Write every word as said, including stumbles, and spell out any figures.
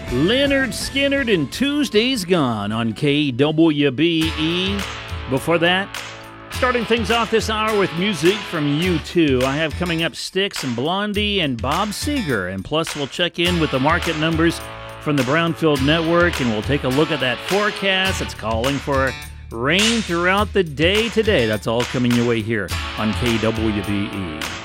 Leonard Skinner and Tuesday's Gone on K W B E. Before that, starting things off this hour with music from U two, I have coming up Styx and Blondie and Bob Seger. And plus, we'll check in with the market numbers from the Brownfield Network, and we'll take a look at that forecast. It's calling for rain throughout the day today. That's all coming your way here on K W B E.